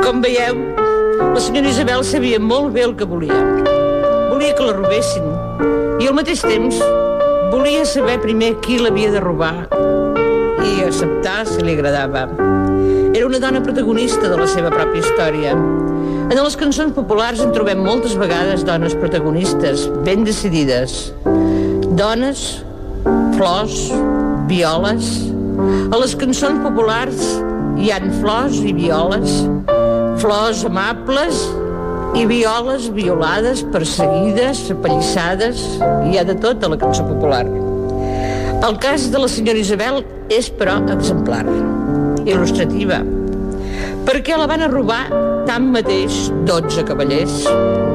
Com veieu, la senyora Isabel sabia molt bé el que volia. Volia que la robessin i al mateix temps volia saber primer qui l'havia de robar i acceptar si li agradava. Era una dona protagonista de la seva pròpia història. En les cançons populars en trobem moltes vegades dones protagonistes, ben decidides. Dones, flors, violes. A les cançons populars hi han flors i violes, flors amables i violes violades, perseguides, apallissades. Hi ha de tot a la cançó popular. El cas de la senyora Isabel és, però, exemplar, il·lustrativa, perquè la van a robar tanmateix 12 cavallers.